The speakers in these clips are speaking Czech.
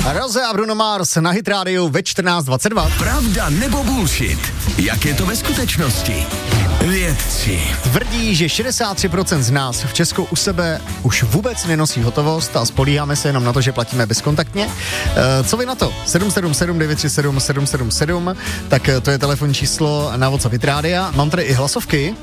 Roze a Bruno Mars na Hit Radio ve 14:22. Pravda nebo bullshit? Jak je to ve skutečnosti? Vědci Tvrdí, že 63% z nás v Česku u sebe už vůbec nenosí hotovost a spolíháme se jenom na to, že platíme bezkontaktně. Co vy na to? 777 937 777, tak to je telefonní číslo na WhatsApp Hit Rádia. Mám tady i hlasovky.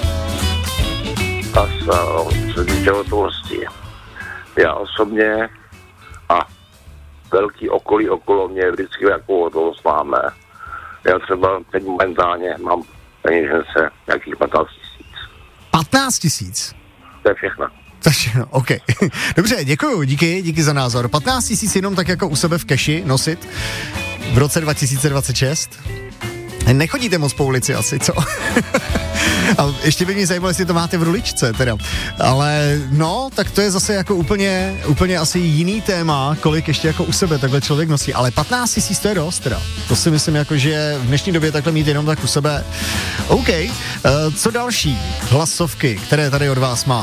A co týče hotovosti. Já osobně a velký okolí okolo mě vždycky jakou hotovost máme. Já třeba teď momentálně mám peněžence nějakých 15 000. 15 000? To je všechno. To je všechno, OK. Dobře, děkuju, díky za názor. 15 000 jenom tak jako u sebe v keši nosit v roce 2026? Nechodíte moc po ulici asi, co? A ještě by mě zajímalo, jestli to máte v ruličce teda. Ale no, tak to je zase jako úplně asi jiný téma, kolik ještě jako u sebe takhle člověk nosí. Ale 15 000 to je dost teda. To si myslím jako, že v dnešní době takhle mít jenom tak u sebe. OK. Co další hlasovky, které tady od vás mám?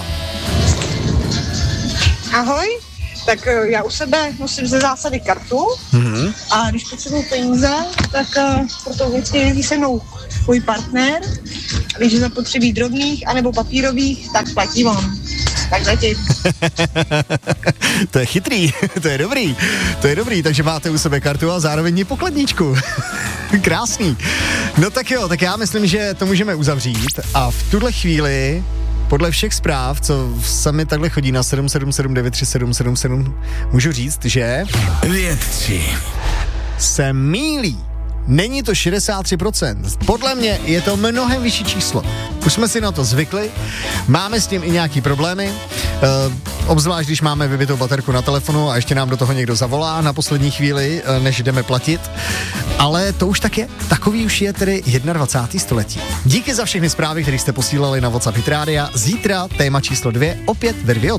Ahoj. Tak já u sebe nosím ze zásady kartu a když potřebuji peníze, tak proto vždycky jezdí se mnou můj partner. A když je zapotřebí drobných anebo papírových, tak platí on. Tak zatím. To je chytrý, to je dobrý, takže máte u sebe kartu a zároveň i pokladničku. Krásný. No tak jo, tak já myslím, že to můžeme uzavřít a v tuhle chvíli podle všech zpráv, co sami takhle chodí na 777 937 777, můžu říct, že vědci se mýlí. Není to 63%. Podle mě je to mnohem vyšší číslo. Už jsme si na to zvykli, máme s tím i nějaký problémy, obzvlášť když máme vybitou baterku na telefonu a ještě nám do toho někdo zavolá na poslední chvíli, než jdeme platit. Ale to už tak je. Takový už je tedy 21. století. Díky za všechny zprávy, které jste posílali na WhatsApp Hit Rádia. Zítra téma číslo 2 opět ve 2.